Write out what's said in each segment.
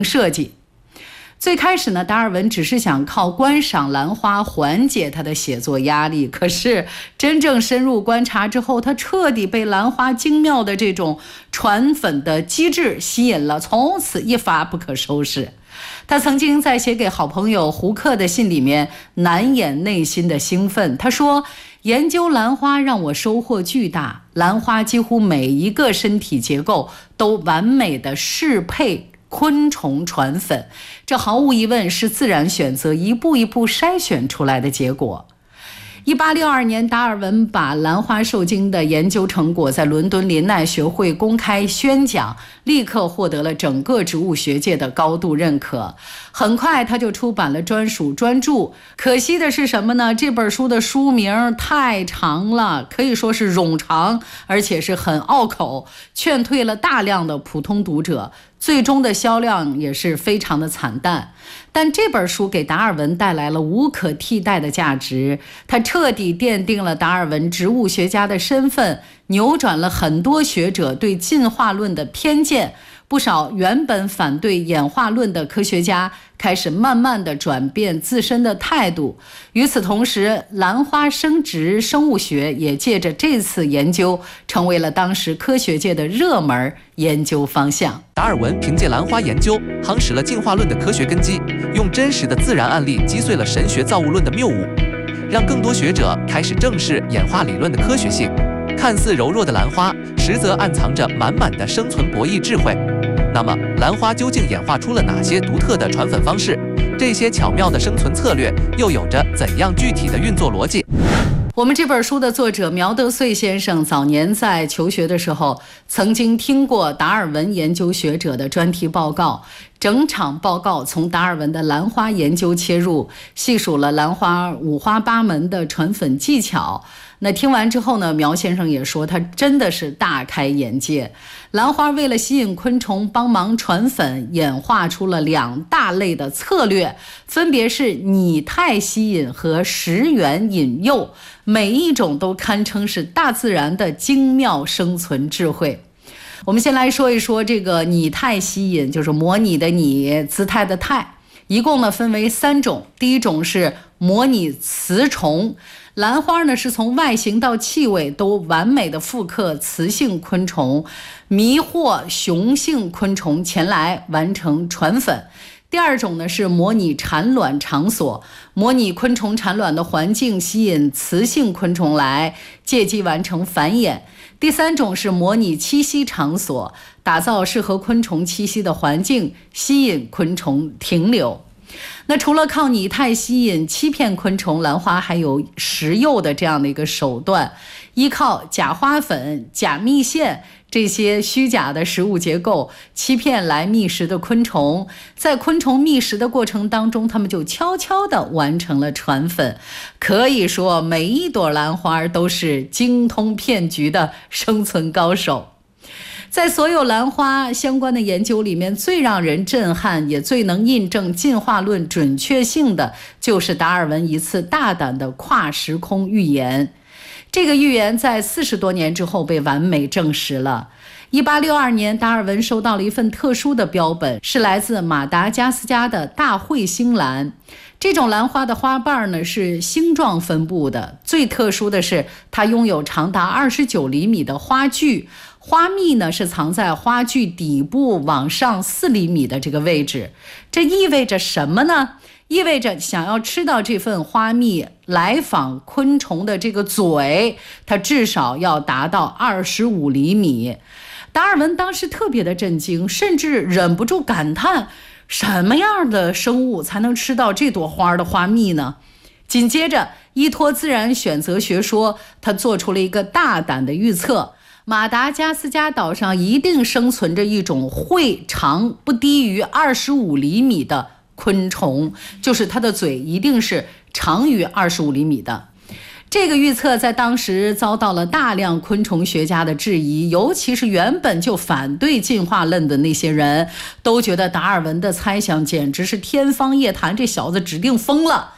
设计。最开始呢，达尔文只是想靠观赏兰花缓解他的写作压力，可是真正深入观察之后，他彻底被兰花精妙的这种传粉的机制吸引了，从此一发不可收拾。他曾经在写给好朋友胡克的信里面难掩内心的兴奋，他说，研究兰花让我收获巨大，兰花几乎每一个身体结构都完美的适配昆虫传粉，这毫无疑问是自然选择一步一步筛选出来的结果。1862年，达尔文把兰花受精的研究成果在伦敦林奈学会公开宣讲，立刻获得了整个植物学界的高度认可。很快他就出版了专属专著，可惜的是什么呢？这本书的书名太长了，可以说是冗长，而且是很拗口，劝退了大量的普通读者，最终的销量也是非常的惨淡。但这本书给达尔文带来了无可替代的价值，它彻底奠定了达尔文植物学家的身份，扭转了很多学者对进化论的偏见。不少原本反对演化论的科学家开始慢慢地转变自身的态度。与此同时，兰花生殖生物学也借着这次研究成为了当时科学界的热门研究方向。 达尔文凭借兰花研究夯实了进化论的科学根基，用真实的自然案例击碎了神学造物论的谬误，让更多学者开始正视演化理论的科学性。看似柔弱的兰花，实则暗藏着满满的生存博弈智慧。那么，兰花究竟演化出了哪些独特的传粉方式？这些巧妙的生存策略又有着怎样具体的运作逻辑？ 我们这本书的作者苗德穗先生早年在求学的时候，曾经听过达尔文研究学者的专题报告，整场报告从达尔文的兰花研究切入，细数了兰花五花八门的传粉技巧。那听完之后呢，苗先生也说他真的是大开眼界。兰花为了吸引昆虫帮忙传粉，演化出了2大类的策略，分别是拟态吸引和食源引诱，每一种都堪称是大自然的精妙生存智慧。我们先来说一说这个拟态吸引，就是模拟的拟，姿态的态，一共呢分为3种。第一种是模拟雌虫，兰花呢是从外形到气味都完美的复刻雌性昆虫，迷惑雄性昆虫前来完成传粉。第二种呢是模拟产卵场所，模拟昆虫产卵的环境，吸引雌性昆虫来，借机完成繁衍。第三种是模拟栖息场所，打造适合昆虫栖息的环境，吸引昆虫停留。那除了靠拟态吸引欺骗昆虫，兰花还有食诱的这样的一个手段，依靠假花粉、假蜜腺这些虚假的食物结构，欺骗来觅食的昆虫。在昆虫觅食的过程当中，它们就悄悄地完成了传粉。可以说，每一朵兰花都是精通骗局的生存高手。在所有兰花相关的研究里面，最让人震撼也最能印证进化论准确性的，就是达尔文一次大胆的跨时空预言。这个预言在40多年之后被完美证实了。1862年，达尔文收到了一份特殊的标本，是来自马达加斯加的大彗星兰。这种兰花的花瓣呢是星状分布的，最特殊的是它拥有长达29厘米的花距，花蜜呢是藏在花距底部往上4厘米的这个位置。这意味着什么呢？意味着想要吃到这份花蜜，来访昆虫的这个嘴，它至少要达到25厘米。达尔文当时特别的震惊，甚至忍不住感叹，什么样的生物才能吃到这朵花的花蜜呢？紧接着，依托自然选择学说，他做出了一个大胆的预测，马达加斯加岛上一定生存着一种喙长不低于25厘米的昆虫，就是它的嘴一定是长于25厘米的。这个预测在当时遭到了大量昆虫学家的质疑，尤其是原本就反对进化论的那些人，都觉得达尔文的猜想简直是天方夜谭，这小子指定疯了。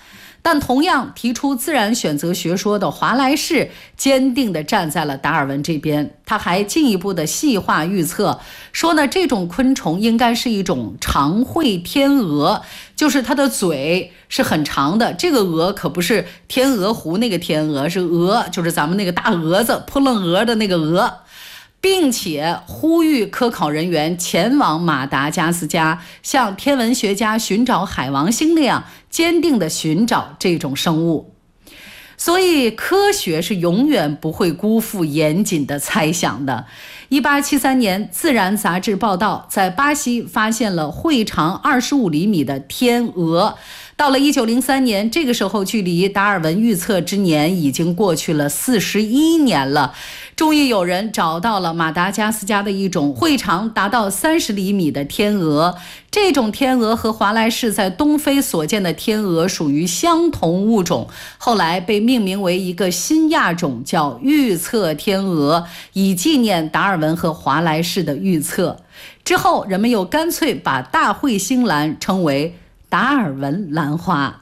但同样提出自然选择学说的华莱士坚定地站在了达尔文这边。他还进一步的细化预测，说呢，这种昆虫应该是一种长喙天蛾，就是它的嘴是很长的。这个蛾可不是天鹅湖那个天鹅，是蛾，就是咱们那个大蛾子扑棱蛾的那个蛾。并且呼吁科考人员前往马达加斯加，像天文学家寻找海王星那样坚定地寻找这种生物。所以科学是永远不会辜负严谨的猜想的。1873年，《自然》杂志报道，在巴西发现了喙长25厘米的天鹅。到了1903年，这个时候距离达尔文预测之年已经过去了41年了。终于有人找到了马达加斯加的一种喙长达到30厘米的天鹅。这种天鹅和华莱士在东非所见的天鹅属于相同物种，后来被命名为一个新亚种，叫预测天鹅，以纪念达尔文和华莱士的预测。之后人们又干脆把大彗星兰称为达尔文兰花。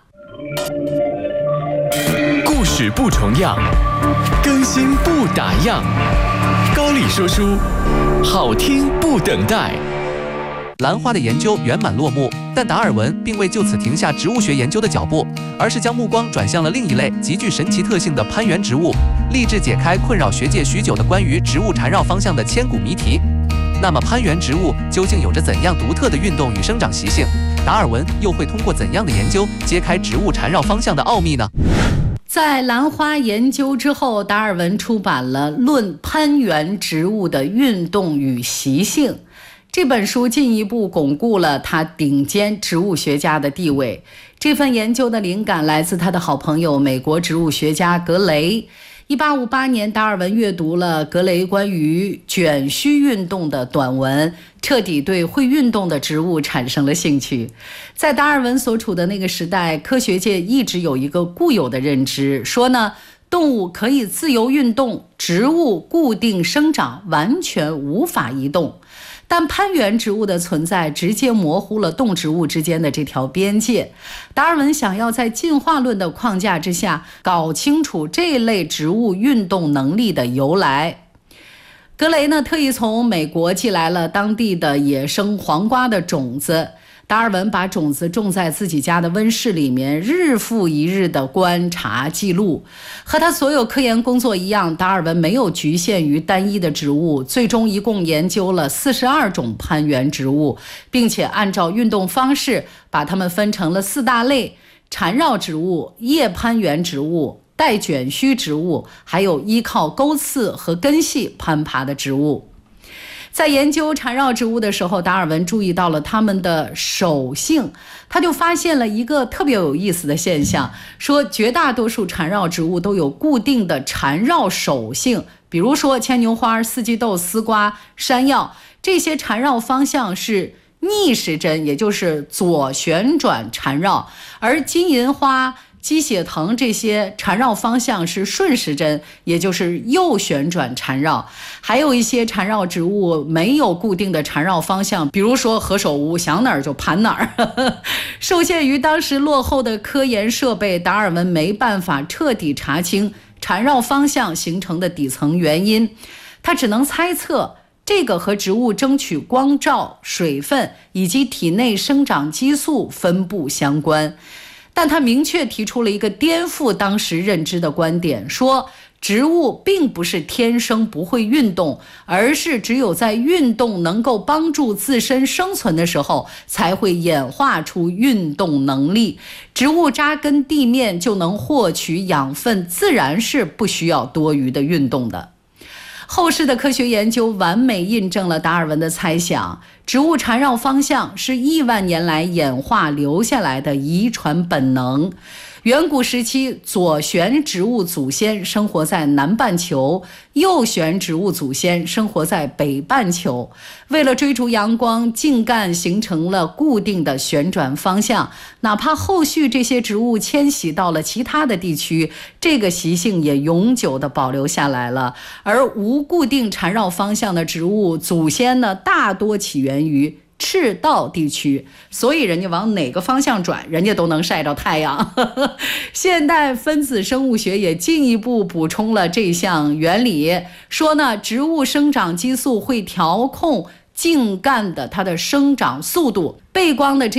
故事不重样，更新不打烊。高丽说书，好听不等待。 兰花的研究圆满落幕，但达尔文并未就此停下植物学研究的脚步，而是将目光转向了另一类极具神奇特性的攀援植物，立志解开困扰学界许久的关于植物缠绕方向的千古谜题。那么攀援植物究竟有着怎样独特的运动与生长习性？达尔文又会通过怎样的研究揭开植物缠绕方向的奥秘呢？ 在兰花研究之后，达尔文出版了《论攀援植物的运动与习性》。这本书进一步巩固了他顶尖植物学家的地位。这份研究的灵感来自他的好朋友美国植物学家格雷。1858年，达尔文阅读了格雷关于卷须运动的短文，彻底对会运动的植物产生了兴趣。在达尔文所处的那个时代，科学界一直有一个固有的认知，说呢，动物可以自由运动，植物固定生长，完全无法移动。但攀援植物的存在直接模糊了动植物之间的这条边界。达尔文想要在进化论的框架之下搞清楚这类植物运动能力的由来。格雷呢，特意从美国寄来了当地的野生黄瓜的种子。达尔文把种子种在自己家的温室里面，日复一日的观察记录。和他所有科研工作一样，达尔文没有局限于单一的植物，最终一共研究了42种攀援植物，并且按照运动方式把它们分成了4大类：缠绕植物、叶攀援植物、带卷须植物，还有依靠钩刺和根系攀爬的植物。在研究缠绕植物的时候，达尔文注意到了它们的手性，他就发现了一个特别有意思的现象，说绝大多数缠绕植物都有固定的缠绕手性，比如说牵牛花、四季豆、丝瓜、山药，这些缠绕方向是逆时针，也就是左旋转缠绕，而金银花、鸡血藤这些缠绕方向是顺时针，也就是右旋转缠绕。还有一些缠绕植物没有固定的缠绕方向，比如说何首乌，想哪儿就盘哪儿。受限于当时落后的科研设备，达尔文没办法彻底查清缠绕方向形成的底层原因，他只能猜测这个和植物争取光照、水分以及体内生长激素分布相关。但他明确提出了一个颠覆当时认知的观点，说植物并不是天生不会运动，而是只有在运动能够帮助自身生存的时候，才会演化出运动能力。植物扎根地面就能获取养分，自然是不需要多余的运动的。后世的科学研究完美印证了达尔文的猜想，植物缠绕方向是亿万年来演化留下来的遗传本能。远古时期，左旋植物祖先生活在南半球，右旋植物祖先生活在北半球。为了追逐阳光，茎干形成了固定的旋转方向，哪怕后续这些植物迁徙到了其他的地区，这个习性也永久地保留下来了。而无固定缠绕方向的植物祖先呢，大多起源于赤道地区，所以人家往哪个方向转，人家都能晒着太阳。现代分子生物学也进一步补充了这项原理，说呢，植物生长激素会调控茎干的它的生长速度，背光的这